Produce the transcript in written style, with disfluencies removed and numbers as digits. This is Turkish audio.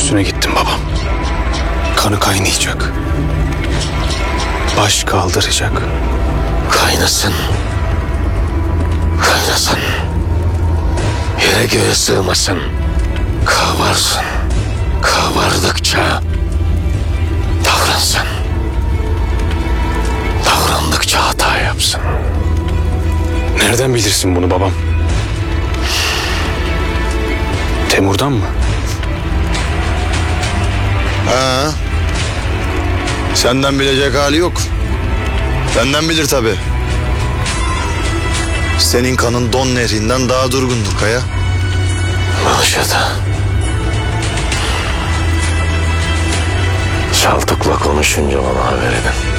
üstüne gittim babam. Kanı kaynayacak. Baş kaldıracak. Kaynasın. Kaynasın. Yere göğe sığmasın. Kavarsın. Kavardıkça davransın. Davrandıkça hata yapsın. Nereden bilirsin bunu babam? Temur'dan mı? Ha. Senden bilecek hali yok. Benden bilir tabii. Senin kanın Don Nehri'nden daha durgundur Kaya. Maşada. Çaltık'la konuşunca bana haber edin.